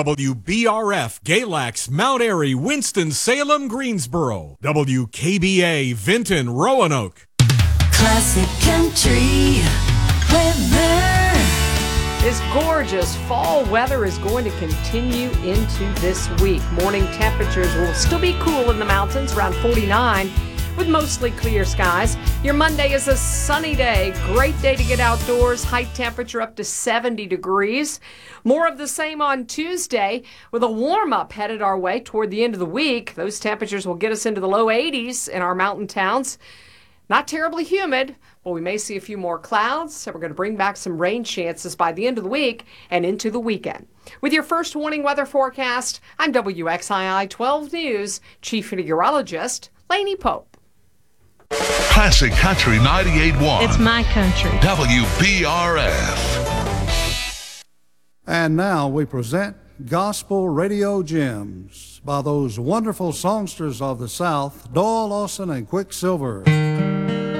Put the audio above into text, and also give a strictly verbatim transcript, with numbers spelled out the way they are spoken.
W B R F, Galax, Mount Airy, Winston-Salem, Greensboro. W K B A, Vinton, Roanoke. Classic Country weather. This gorgeous fall weather is going to continue into this week. Morning temperatures will still be cool in the mountains, around forty-nine, with mostly clear skies. Your Monday is a sunny day. Great day to get outdoors. High temperature up to seventy degrees. More of the same on Tuesday, with a warm-up headed our way toward the end of the week. Those temperatures will get us into the low eighties in our mountain towns. Not terribly humid, but we may see a few more clouds, so we're going to bring back some rain chances by the end of the week and into the weekend. With your first warning weather forecast, I'm W X I I twelve News Chief Meteorologist Lainey Pope. Classic Country ninety-eight point one. It's my country. W B R F. And now we present Gospel Radio Gems by those wonderful songsters of the South, Doyle Lawson and Quicksilver.